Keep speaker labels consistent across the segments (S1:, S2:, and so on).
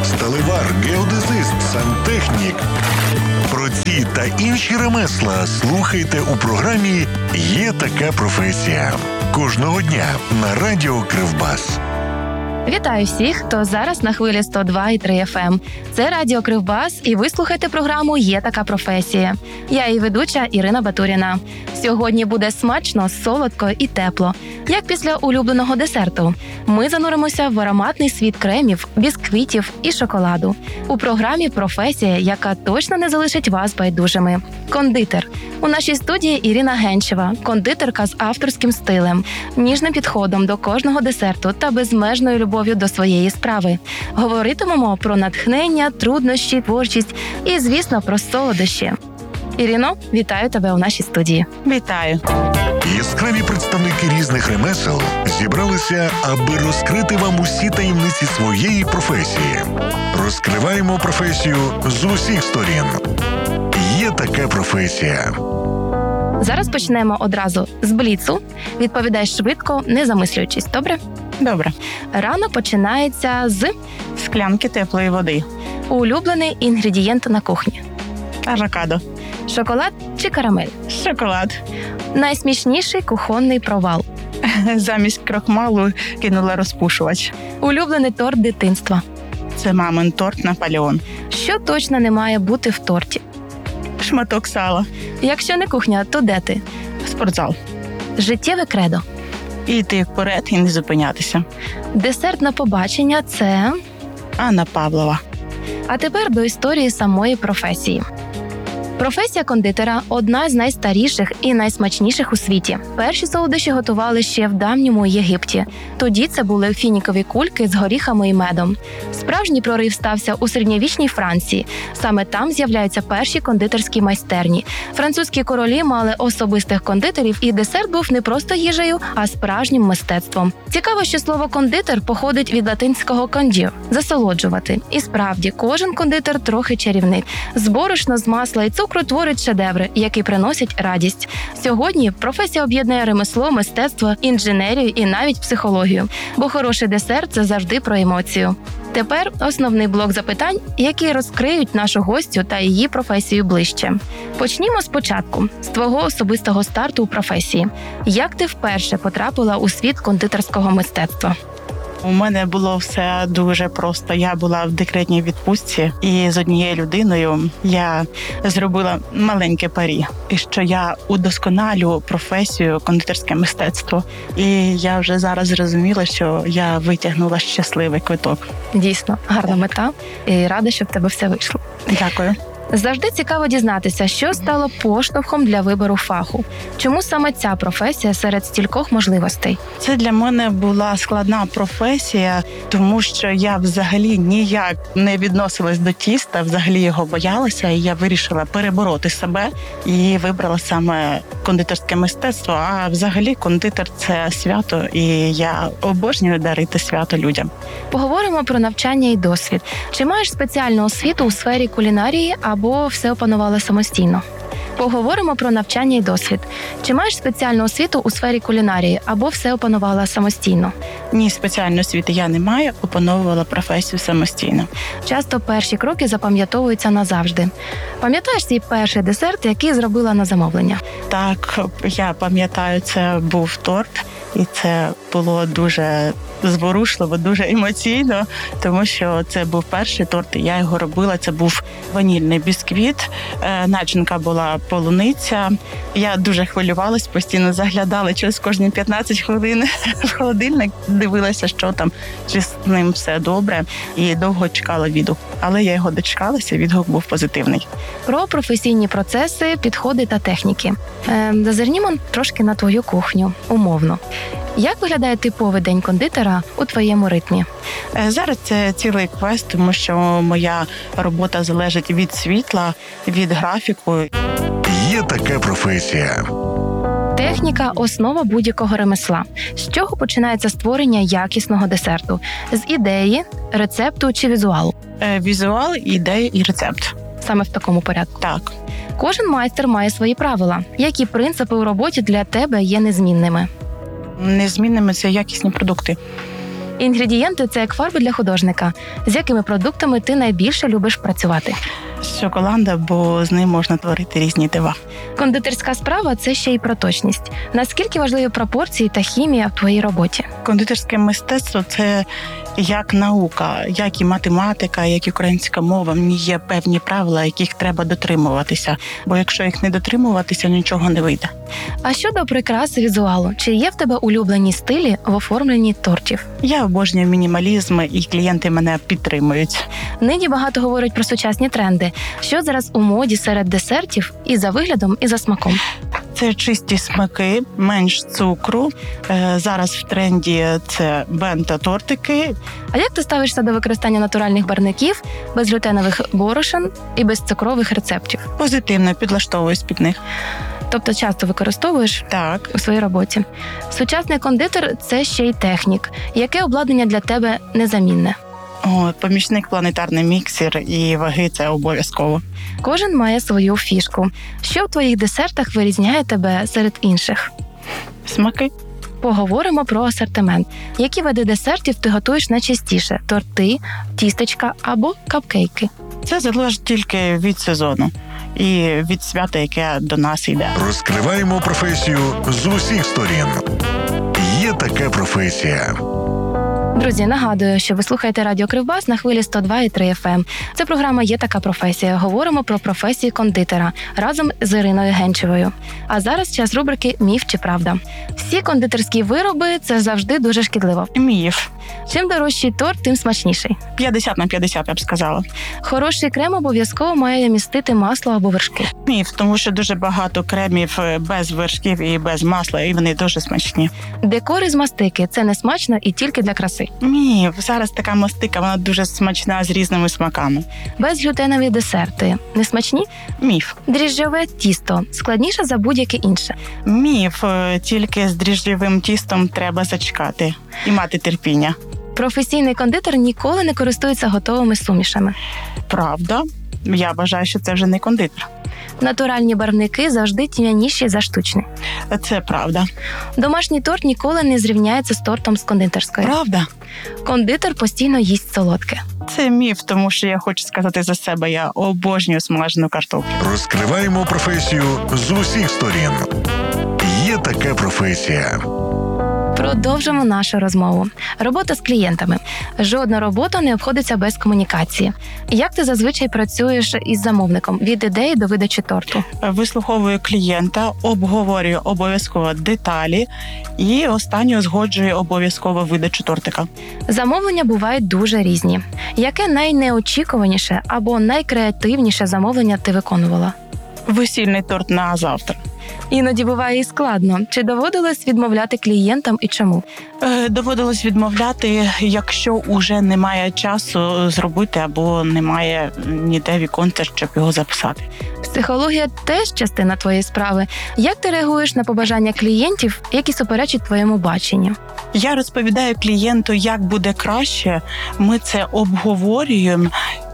S1: сталевар, геодезист, сантехнік. Про ці та інші ремесла слухайте у програмі «Є така професія». Кожного дня на радіо Кривбас.
S2: Вітаю всіх, хто зараз на хвилі 102,3 FM. Це радіо Кривбас, і ви слухаєте програму «Є така професія». Я її ведуча Ірина Батуріна. Сьогодні буде смачно, солодко і тепло, як після улюбленого десерту. Ми зануримося в ароматний світ кремів, бісквітів і шоколаду. У програмі «Професія», яка точно не залишить вас байдужими. Кондитер. У нашій студії Ірина Генчева, кондитерка з авторським стилем, ніжним підходом до кожного десерту та безмежною любов'ю до своєї справи. Говоритимемо про натхнення, труднощі, творчість і, звісно, про солодощі. Іріно, вітаю тебе у нашій студії.
S3: Вітаю.
S1: Яскраві представники різних ремесел зібралися, аби розкрити вам усі таємниці своєї професії. Розкриваємо професію з усіх сторін. Є така професія.
S2: Зараз почнемо одразу з бліцу. Відповідай швидко, не замислюючись, добре?
S3: Добре.
S2: Ранок починається з
S3: Склянки теплої води.
S2: улюблений інгредієнт на кухні.
S3: Авокадо.
S2: Шоколад чи карамель?
S3: Шоколад.
S2: Найсмішніший кухонний провал.
S3: Замість крохмалу кинула розпушувач.
S2: Улюблений торт дитинства.
S3: Це мамин торт Наполеон.
S2: Що точно не має бути в торті?
S3: Шматок сала.
S2: Якщо не кухня, то де ти?
S3: Спортзал.
S2: Життєве кредо.
S3: І йти вперед і не зупинятися.
S2: Десерт на побачення – це…
S3: Анна Павлова.
S2: А тепер до історії самої професії. Професія кондитера – одна з найстаріших і найсмачніших у світі. Перші солодощі готували ще в давньому Єгипті. Тоді це були фінікові кульки з горіхами і медом. Справжній прорив стався у середньовічній Франції. Саме там з'являються перші кондитерські майстерні. Французькі королі мали особистих кондитерів, і десерт був не просто їжею, а справжнім мистецтвом. Цікаво, що слово «кондитер» походить від латинського «condire» – «засолоджувати». І справді, кожен кондитер трохи чарівник. З борошна, з масла і цукру творить шедеври, які приносять радість. Сьогодні професія об'єднує ремесло, мистецтво, інженерію і навіть психологію. Бо хороший десерт – це завжди про емоцію. Тепер основний блок запитань, які розкриють нашу гостю та її професію ближче. Почнімо спочатку, з твого особистого старту у професії. Як ти вперше потрапила у світ кондитерського мистецтва?
S3: У мене було все дуже просто. Я була в декретній відпустці, і з однією людиною я зробила маленьке парі, і що я удосконалю професію кондитерське мистецтво. І я вже зараз зрозуміла, що я витягнула щасливий квиток.
S2: Дійсно, гарна мета, і рада, що в тебе все вийшло.
S3: Дякую.
S2: Завжди цікаво дізнатися, що стало поштовхом для вибору фаху. Чому саме ця професія серед стількох можливостей?
S3: Це для мене була складна професія, тому що я взагалі ніяк не відносилась до тіста, взагалі його боялася, і я вирішила перебороти себе і вибрала саме кондитерське мистецтво. А взагалі кондитер – це свято, і я обожнюю дарити свято людям.
S2: Поговоримо про навчання і досвід. Чи маєш спеціальну освіту у сфері кулінарії або все опанувала самостійно? Поговоримо про навчання і досвід. Чи маєш спеціальну освіту у сфері кулінарії або все опанувала самостійно?
S3: Ні, спеціальної освіти я не маю, опановувала професію самостійно.
S2: Часто перші кроки запам'ятовуються назавжди. Пам'ятаєш свій перший десерт, який зробила на замовлення?
S3: Так, я пам'ятаю, це був торт, і це було дуже зворушливо, дуже емоційно, тому що це був перший торт, і я його робила. Це був ванільний бісквіт, начинка була полуниця. Я дуже хвилювалась, постійно заглядала через кожні 15 хвилин в холодильник, дивилася, що там, чи з ним все добре, і довго чекала відгук. Але я його дочекалася, відгук був позитивний.
S2: Про професійні процеси, підходи та техніки. Зазирнімо трошки на твою кухню, умовно. Як виглядає типовий день кондитера у твоєму ритмі?
S3: Зараз це цілий квест, тому що моя робота залежить від світла, від графіку.
S1: Є така професія.
S2: Техніка – основа будь-якого ремесла. З чого починається створення якісного десерту? З ідеї, рецепту чи візуалу?
S3: Візуал, ідея і рецепт.
S2: Саме в такому порядку?
S3: Так.
S2: Кожен майстер має свої правила. Які принципи у роботі для тебе є незмінними?
S3: Незмінними – це якісні продукти.
S2: Інгредієнти – це як фарби для художника. З якими продуктами ти найбільше любиш працювати?
S3: Шоколада, бо з ним можна творити різні дива.
S2: Кондитерська справа – це ще й про точність. Наскільки важливі пропорції та хімія в твоїй роботі?
S3: Кондитерське мистецтво – це як наука, як і математика, як і українська мова. В ній є певні правила, яких треба дотримуватися. Бо якщо їх не дотримуватися, нічого не вийде.
S2: А щодо прикраси візуалу, чи є в тебе улюблені стилі в оформленні тортів?
S3: Я обожнюю мінімалізм, і клієнти мене підтримують.
S2: Нині багато говорять про сучасні тренди. Що зараз у моді серед десертів і за виглядом, і за смаком?
S3: Це чисті смаки, менш цукру. Зараз в тренді це бенто-тортики.
S2: А як ти ставишся до використання натуральних барвників, безглютенових борошен і безцукрових рецептів?
S3: Позитивно підлаштовуюсь під них.
S2: Тобто часто використовуєш
S3: Так.
S2: у своїй роботі. Сучасний кондитер – це ще й технік. Яке обладнання для тебе незамінне?
S3: Помічник, планетарний міксер і ваги – це обов'язково.
S2: Кожен має свою фішку. Що в твоїх десертах вирізняє тебе серед інших?
S3: Смаки.
S2: Поговоримо про асортимент. Які види десертів ти готуєш найчастіше? Торти, тістечка або капкейки?
S3: Це залежить тільки від сезону і від свята, яке до нас йде.
S1: Розкриваємо професію з усіх сторін. Є така професія.
S2: Друзі, нагадую, що ви слухаєте Радіо Кривбас на хвилі 102,3 FM. Це програма «Є така професія». Говоримо про професію кондитера разом з Іриною Генчевою. А зараз час рубрики «Міф чи правда». Всі кондитерські вироби – це завжди дуже шкідливо.
S3: Міф.
S2: Чим дорожчий торт, тим смачніший.
S3: 50/50, я б сказала.
S2: Хороший крем обов'язково має містити масло або вершки.
S3: Міф, тому що дуже багато кремів без вершків і без масла, і вони дуже смачні.
S2: Декор із мастики – це не смачно і тільки для краси.
S3: Міф. Зараз така мастика, вона дуже смачна з різними смаками.
S2: Безглютенові десерти – не смачні?
S3: Міф.
S2: Дріжджове тісто – складніше за будь-яке інше.
S3: Міф. Тільки з дріжджовим тістом треба зачекати і мати терпіння.
S2: Професійний кондитер ніколи не користується готовими сумішами.
S3: Правда? Я вважаю, що це вже не кондитер.
S2: Натуральні барвники завжди тьмяніші за штучні.
S3: Це правда.
S2: Домашній торт ніколи не зрівняється з тортом з кондитерської.
S3: Правда?
S2: Кондитер постійно їсть солодке.
S3: Це міф, тому що я хочу сказати за себе, я обожнюю смажену картоплю.
S1: Розкриваємо професію з усіх сторін. Є така професія.
S2: Продовжимо нашу розмову. Робота з клієнтами. Жодна робота не обходиться без комунікації. Як ти зазвичай працюєш із замовником від ідеї до видачі торту?
S3: Вислуховую клієнта, обговорюю обов'язково деталі і останньо узгоджую обов'язково видачу тортика.
S2: Замовлення бувають дуже різні. Яке найнеочікуваніше або найкреативніше замовлення ти виконувала?
S3: Весільний торт на завтра.
S2: Іноді буває і складно. Чи доводилось відмовляти клієнтам і чому?
S3: Доводилось відмовляти, якщо уже немає часу зробити або немає ніде віконця, щоб його записати.
S2: Психологія теж частина твоєї справи. Як ти реагуєш на побажання клієнтів, які суперечать твоєму баченню?
S3: Я розповідаю клієнту, як буде краще, ми це обговорюємо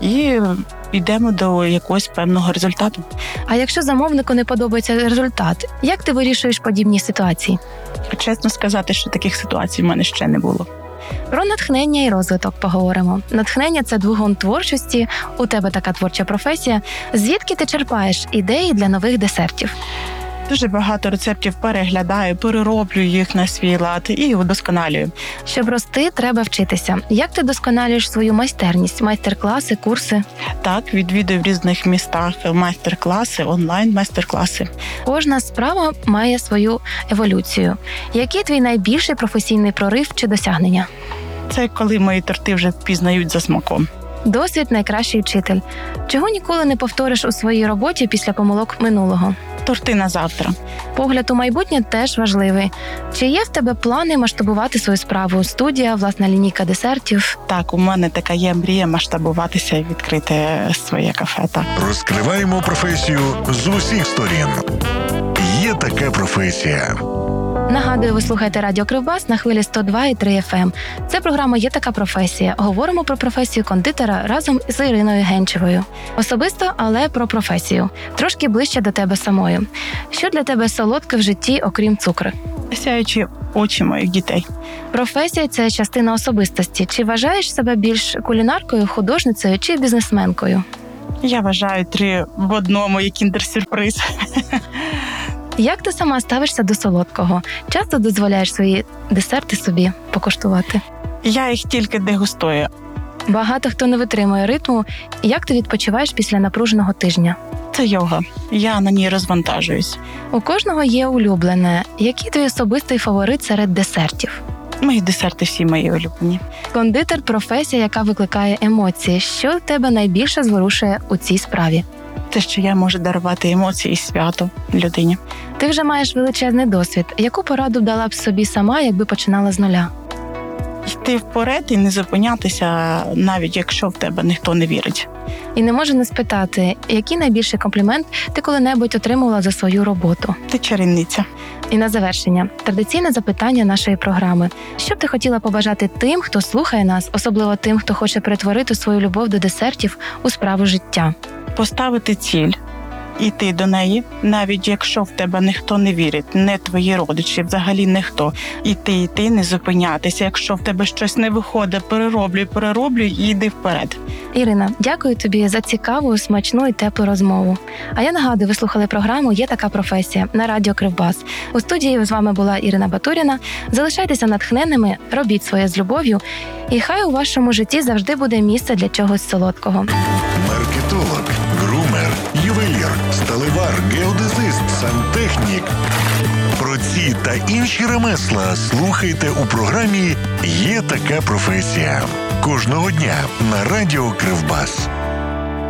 S3: і йдемо до якогось певного результату.
S2: А якщо замовнику не подобається результат, як ти вирішуєш подібні ситуації?
S3: Чесно сказати, що таких ситуацій в мене ще не було.
S2: Про натхнення і розвиток поговоримо. Натхнення – це двигун творчості, у тебе така творча професія. Звідки ти черпаєш ідеї для нових десертів?
S3: Дуже багато рецептів переглядаю, перероблю їх на свій лад і удосконалюю.
S2: Щоб рости, треба вчитися. Як ти досконалюєш свою майстерність? Майстер-класи, курси?
S3: Так, відвідую в різних містах майстер-класи, онлайн-майстер-класи.
S2: Кожна справа має свою еволюцію. Який твій найбільший професійний прорив чи досягнення?
S3: Це коли мої торти вже впізнають за смаком.
S2: Досвід – найкращий вчитель. Чого ніколи не повториш у своїй роботі після помилок минулого?
S3: Торти на завтра.
S2: Погляд у майбутнє теж важливий. Чи є в тебе плани масштабувати свою справу? Студія, власна лінійка десертів?
S3: Так, у мене така є мрія масштабуватися і відкрити своє кафе. Так.
S1: Розкриваємо професію з усіх сторін. Є така професія.
S2: Нагадую, ви слухаєте Радіо Кривбас на хвилі 102,3 FM. Це програма «Є така професія». Говоримо про професію кондитера разом з Іриною Генчевою. Особисто, але про професію. Трошки ближче до тебе самої. Що для тебе солодке в житті, окрім цукру?
S3: Сяючі очі моїх дітей.
S2: Професія – це частина особистості. Чи вважаєш себе більш кулінаркою, художницею чи бізнесменкою?
S3: Я вважаю 3 в одному, як кіндер-сюрприз.
S2: Як ти сама ставишся до солодкого? Часто дозволяєш свої десерти собі покуштувати?
S3: Я їх тільки дегустую.
S2: Багато хто не витримує ритму. Як ти відпочиваєш після напруженого тижня?
S3: Це йога. Я на ній розвантажуюсь.
S2: У кожного є улюблене. Який твій особистий фаворит серед десертів?
S3: Мої десерти всі мої улюблені.
S2: Кондитер – професія, яка викликає емоції. Що тебе найбільше зворушує у цій справі?
S3: Те, що я можу дарувати емоції і свято людині.
S2: Ти вже маєш величезний досвід. Яку пораду дала б собі сама, якби починала з нуля?
S3: Йти вперед і не зупинятися, навіть якщо в тебе ніхто не вірить.
S2: І не можу не спитати, який найбільший комплімент ти коли-небудь отримувала за свою роботу?
S3: Ти чарівниця.
S2: І на завершення – традиційне запитання нашої програми. Що б ти хотіла побажати тим, хто слухає нас, особливо тим, хто хоче перетворити свою любов до десертів у справу життя?
S3: Поставити ціль, іти до неї, навіть якщо в тебе ніхто не вірить, не твої родичі, взагалі ніхто. Іти, не зупинятися. Якщо в тебе щось не виходить, перероблюй і йди вперед.
S2: Ірина, дякую тобі за цікаву, смачну і теплу розмову. А я нагадую, ви слухали програму «Є така професія» на Радіо Кривбас. У студії з вами була Ірина Батуріна. Залишайтеся натхненними, робіть своє з любов'ю, і хай у вашому житті завжди буде місце для чогось солодкого.
S1: Маркетолог, грумер, ювелір, сталевар, геодезист, сантехнік. Про ці та інші ремесла слухайте у програмі «Є така професія». Кожного дня на Радіо Кривбас.